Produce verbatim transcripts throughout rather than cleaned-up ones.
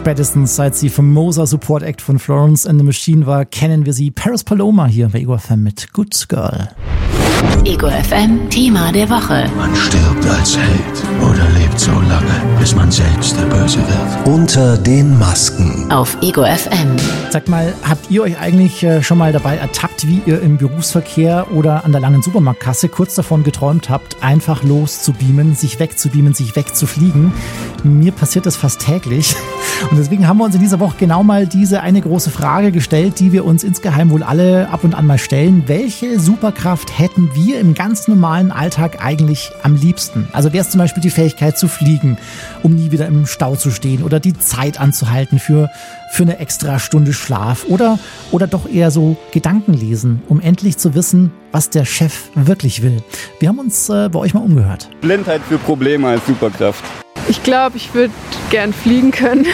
Spätestens seit sie famoser Support Act von Florence and the Machine war, kennen wir sie. Paris Paloma hier bei Ego F M mit Good Girl. Ego F M Thema der Woche. Man stirbt als Held oder lebt so lange, bis man selbst der Böse wird. Unter den Masken. Auf Ego F M. Sagt mal, habt ihr euch eigentlich schon mal dabei ertappt, wie ihr im Berufsverkehr oder an der langen Supermarktkasse kurz davon geträumt habt, einfach loszubeamen, sich wegzubeamen, sich wegzufliegen? Mir passiert das fast täglich. Und deswegen haben wir uns in dieser Woche genau mal diese eine große Frage gestellt, die wir uns insgeheim wohl alle ab und an mal stellen. Welche Superkraft hätten wir im ganz normalen Alltag eigentlich am liebsten? Also wäre es zum Beispiel die Fähigkeit zu fliegen, um nie wieder im Stau zu stehen, oder die Zeit anzuhalten für, für eine extra Stunde Schlaf, oder, oder doch eher so Gedanken lesen, um endlich zu wissen, was der Chef wirklich will. Wir haben uns äh, bei euch mal umgehört. Blindheit für Probleme als Superkraft. Ich glaube, ich würde gern fliegen können.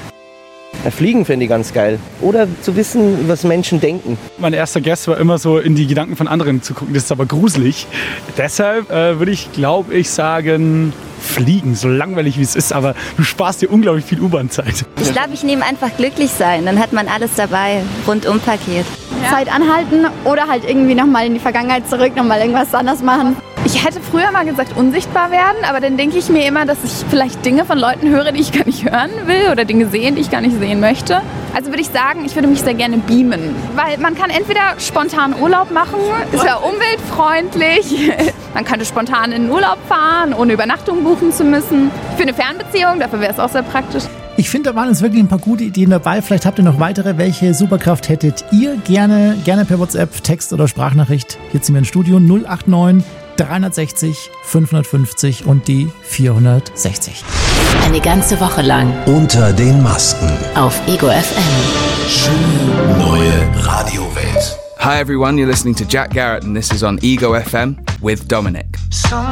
Ja, fliegen fände ich ganz geil. Oder zu wissen, was Menschen denken. Mein erster Guess war immer so, in die Gedanken von anderen zu gucken. Das ist aber gruselig. Deshalb äh, würde ich, glaube ich, sagen, fliegen. So langweilig wie es ist, aber du sparst dir unglaublich viel U-Bahn-Zeit. Ich glaube, ich nehme einfach glücklich sein. Dann hat man alles dabei. Rundum-Paket. Ja. Zeit anhalten oder halt irgendwie nochmal in die Vergangenheit zurück, nochmal irgendwas anders machen. Ich hätte früher mal gesagt, unsichtbar werden, aber dann denke ich mir immer, dass ich vielleicht Dinge von Leuten höre, die ich gar nicht hören will, oder Dinge sehen, die ich gar nicht sehen möchte. Also würde ich sagen, ich würde mich sehr gerne beamen, weil man kann entweder spontan Urlaub machen, ist ja umweltfreundlich, man könnte spontan in den Urlaub fahren, ohne Übernachtung buchen zu müssen. Für eine Fernbeziehung, dafür wäre es auch sehr praktisch. Ich finde, da waren jetzt wirklich ein paar gute Ideen dabei. Vielleicht habt ihr noch weitere. Welche Superkraft hättet ihr gerne, gerne per WhatsApp, Text oder Sprachnachricht hier zu mir ins Studio null acht neun dreihundertsechzig fünfhundertfünfzig und die vierhundertsechzig. Eine ganze Woche lang. Unter den Masken. Auf Ego F M. Schöne neue Radiowelt. Hi everyone, you're listening to Jack Garrett and this is on Ego F M with Dominic.